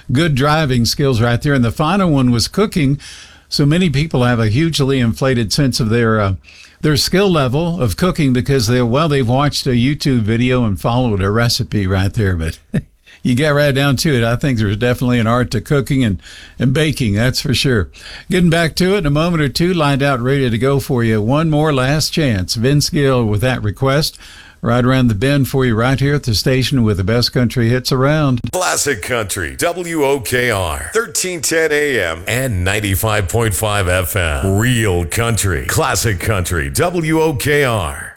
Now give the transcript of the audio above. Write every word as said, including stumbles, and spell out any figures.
good driving skills right there. And the final one was cooking. So many people have a hugely inflated sense of their uh, their skill level of cooking because they well they've watched a YouTube video and followed a recipe right there. But you get right down to it, I think there's definitely an art to cooking and, and baking, that's for sure. Getting back to it in a moment or two, lined out, ready to go for you. One more last chance. Vince Gill with that request. Right around the bend for you right here at the station with the best country hits around. Classic Country, W O K R, thirteen ten A M and ninety-five point five F M. Real country, classic country, W O K R.